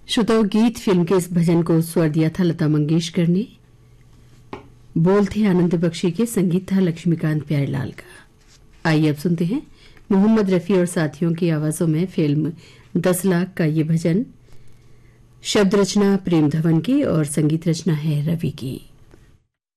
श्रोताओं, गीत फिल्म के इस भजन को स्वर दिया था लता मंगेशकर ने। बोल थे आनंद बख्शी के, संगीत था लक्ष्मीकांत प्यारेलाल का। आइए अब सुनते हैं मोहम्मद रफी और साथियों की आवाजों में फिल्म 10 लाख का ये भजन। शब्द रचना प्रेम धवन की और संगीत रचना है रवि की।